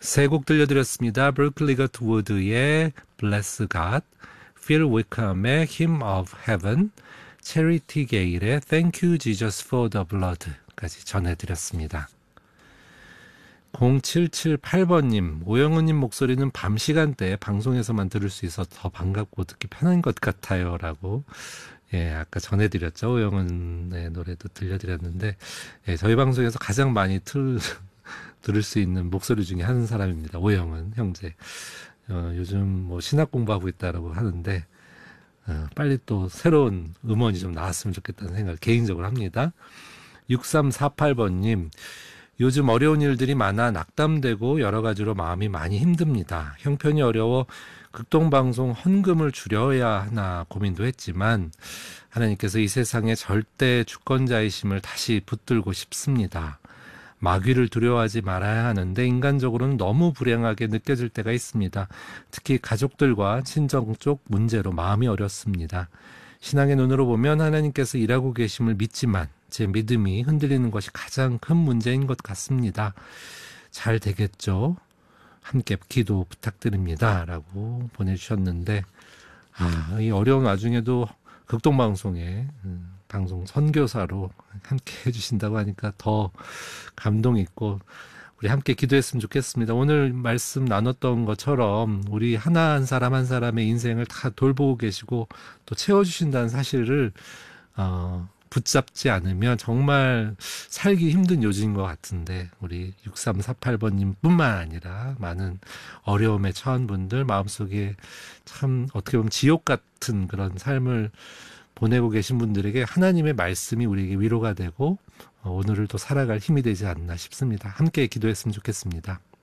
세 곡 들려드렸습니다. 브루클리 거트우드의 Bless God, Phil Wickham의 Hymn of Heaven, 체리티 게일의 Thank You Jesus for the Blood까지 전해드렸습니다. 0778번님, 오영은님 목소리는 밤 시간대에 방송에서만 들을 수 있어 더 반갑고 듣기 편한 것 같아요. 라고, 아까 전해드렸죠. 오영은의 노래도 들려드렸는데, 저희 방송에서 가장 많이 들을 수 있는 목소리 중에 한 사람입니다. 오영은 형제. 요즘 뭐 신학 공부하고 있다라고 하는데, 빨리 또 새로운 음원이 좀 나왔으면 좋겠다는 생각을 개인적으로 합니다. 6348번님, 요즘 어려운 일들이 많아 낙담되고 여러 가지로 마음이 많이 힘듭니다. 형편이 어려워 극동방송 헌금을 줄여야 하나 고민도 했지만 하나님께서 이 세상의 절대 주권자이심을 다시 붙들고 싶습니다. 마귀를 두려워하지 말아야 하는데 인간적으로는 너무 불행하게 느껴질 때가 있습니다. 특히 가족들과 친정 쪽 문제로 마음이 어렵습니다. 신앙의 눈으로 보면 하나님께서 일하고 계심을 믿지만 제 믿음이 흔들리는 것이 가장 큰 문제인 것 같습니다. 잘 되겠죠? 함께 기도 부탁드립니다. 라고 보내주셨는데, 이 어려운 와중에도 극동방송에 방송 선교사로 함께 해주신다고 하니까 더 감동 있고 우리 함께 기도했으면 좋겠습니다. 오늘 말씀 나눴던 것처럼 우리 하나 한 사람 한 사람의 인생을 다 돌보고 계시고 또 채워주신다는 사실을 붙잡지 않으면 정말 살기 힘든 요즘인 것 같은데 우리 6348번님 뿐만 아니라 많은 어려움에 처한 분들 마음속에 참 어떻게 보면 지옥 같은 그런 삶을 보내고 계신 분들에게 하나님의 말씀이 우리에게 위로가 되고 오늘을 또 살아갈 힘이 되지 않나 싶습니다. 함께 기도했으면 좋겠습니다.